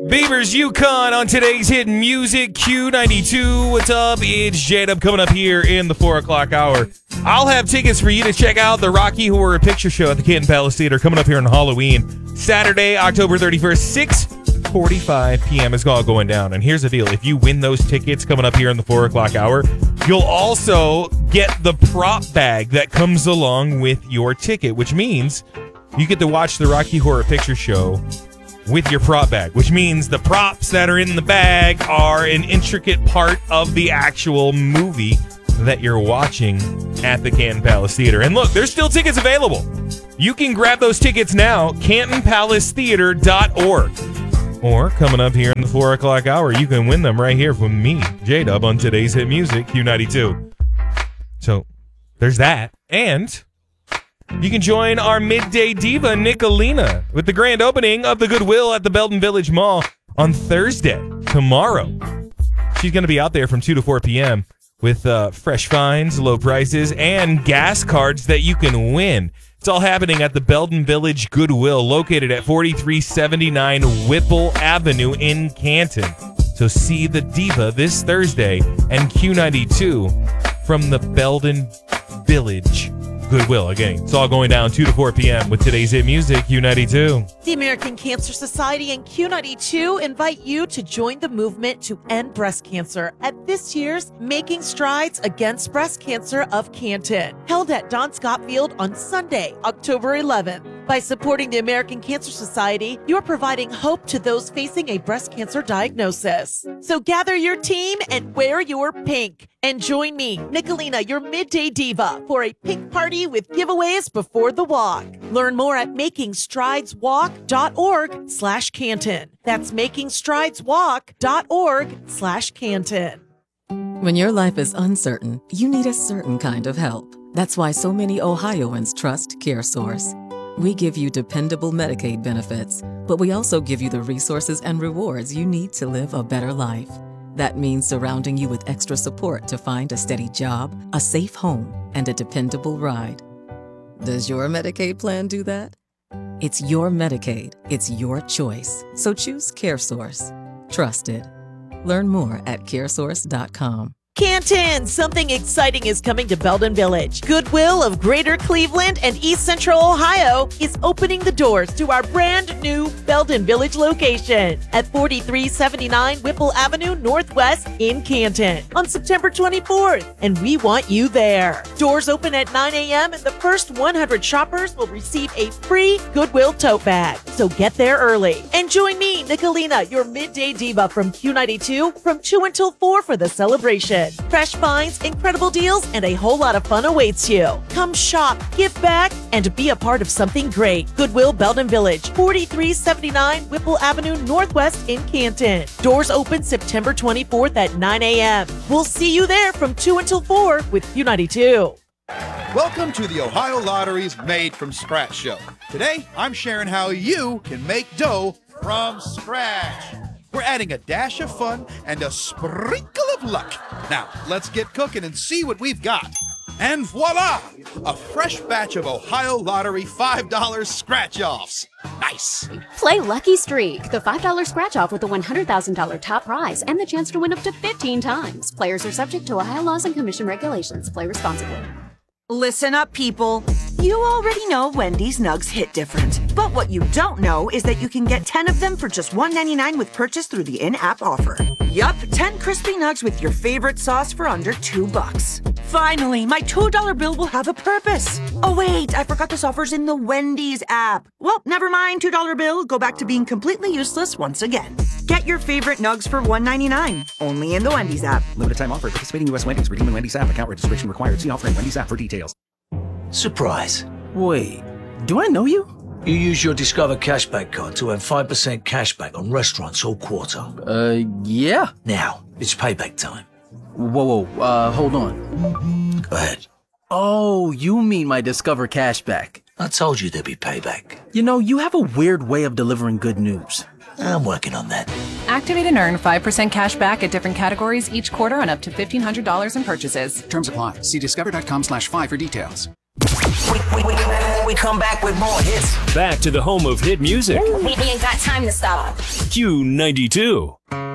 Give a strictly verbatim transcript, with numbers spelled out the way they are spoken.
Beavers Yukon on today's hit music, Q ninety-two. What's up? It's J-Dub coming up here in the four o'clock hour. I'll have tickets for you to check out the Rocky Horror Picture Show at the Canton Palace Theater coming up here on Halloween. Saturday, October thirty-first, six forty-five p.m. is all going down. And here's the deal. If you win those tickets coming up here in the four o'clock hour, you'll also get the prop bag that comes along with your ticket, which means you get to watch the Rocky Horror Picture Show with your prop bag, which means the props that are in the bag are an intricate part of the actual movie that you're watching at the Canton Palace Theater. And look, there's still tickets available. You can grab those tickets now, canton palace theater dot org. Or coming up here in the four o'clock hour, you can win them right here from me, J-Dub, on today's hit music, Q ninety-two. So there's that. And you can join our midday diva, Nicolina, with the grand opening of the Goodwill at the Belden Village Mall on Thursday, tomorrow. She's going to be out there from two to four p.m. with uh, fresh finds, low prices, and gas cards that you can win. It's all happening at the Belden Village Goodwill, located at forty-three seventy-nine Whipple Avenue in Canton. So see the diva this Thursday and Q ninety-two from the Belden Village Goodwill. Again, it's all going down two to four p.m. with today's hit music, Q ninety-two. The American Cancer Society and Q ninety-two invite you to join the movement to end breast cancer at this year's Making Strides Against Breast Cancer of Canton, held at Don Scott Field on Sunday, October eleventh. By supporting the American Cancer Society, you are providing hope to those facing a breast cancer diagnosis. So gather your team and wear your pink. And join me, Nicolina, your midday diva, for a pink party with giveaways before the walk. Learn more at making strides walk dot org slash Canton. That's making strides walk dot org slash Canton. When your life is uncertain, you need a certain kind of help. That's why so many Ohioans trust CareSource. We give you dependable Medicaid benefits, but we also give you the resources and rewards you need to live a better life. That means surrounding you with extra support to find a steady job, a safe home, and a dependable ride. Does your Medicaid plan do that? It's your Medicaid. It's your choice. So choose CareSource. Trusted. Learn more at caresource dot com. Canton, something exciting is coming to Belden Village. Goodwill of Greater Cleveland and East Central Ohio is opening the doors to our brand new Belden Village location at forty-three seventy-nine Whipple Avenue Northwest in Canton on September twenty-fourth, and we want you there. Doors open at nine a.m. and the first one hundred shoppers will receive a free Goodwill tote bag. So get there early. And join me, Nicolina, your midday diva from Q ninety-two from two until four for the celebration. Fresh finds, incredible deals, and a whole lot of fun awaits you. Come shop, give back, and be a part of something great. Goodwill Belden Village, forty-three seventy-nine Whipple Avenue Northwest in Canton. Doors open September twenty-fourth at nine a.m. We'll see you there from two until four with Q ninety-two. Welcome to the Ohio Lottery's Made from Scratch show. Today, I'm sharing how you can make dough from scratch. We're adding a dash of fun and a sprinkle of luck. Now, let's get cooking and see what we've got. And voila! A fresh batch of Ohio Lottery five dollar scratch-offs. Nice! Play Lucky Streak, the five dollar scratch-off with a one hundred thousand dollars top prize and the chance to win up to fifteen times. Players are subject to Ohio laws and commission regulations. Play responsibly. Listen up, people. You already know Wendy's Nugs hit different. But what you don't know is that you can get ten of them for just one ninety-nine with purchase through the in-app offer. Yup, ten crispy nugs with your favorite sauce for under two bucks. Finally, my two dollar bill will have a purpose. Oh wait, I forgot this offer's in the Wendy's app. Well, never mind, two dollar bill. Go back to being completely useless once again. Get your favorite nugs for one ninety-nine, only in the Wendy's app. Limited time offer. Participating U S Wendy's. Redeem in Wendy's app. Account registration required. See offer in Wendy's app for details. Surprise. Wait, do I know you? You use your Discover Cashback card to earn five percent cashback on restaurants all quarter. Uh, yeah. Now, it's payback time. Whoa, whoa, uh, hold on. Go ahead. Oh, you mean my Discover Cashback. I told you there'd be payback. You know, you have a weird way of delivering good news. I'm working on that. Activate and earn five percent cash back at different categories each quarter on up to fifteen hundred dollars in purchases. Terms apply. See discover dot com slash five for details. We, we, we, we come back with more hits. Back to the home of hit music. We ain't got time to stop. Q ninety-two.